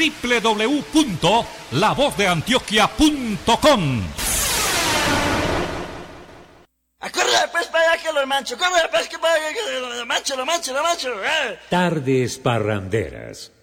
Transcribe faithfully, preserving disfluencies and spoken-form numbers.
doble u doble u doble u punto la voz de antioquia punto com. Corre, pues, para allá que lo mancho. Corre, pues, que para allá que lo mancho, lo mancho, lo mancho. Eh. Tardes parranderas.